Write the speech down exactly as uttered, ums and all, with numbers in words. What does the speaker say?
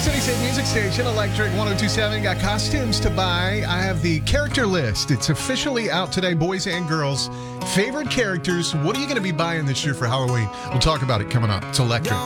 City State Music Station, Electric one oh two point seven. Got costumes to buy. I have the character list. It's officially out today, boys and girls. Favorite characters. What are you going to be buying this year for Halloween? We'll talk about it coming up. It's Electric.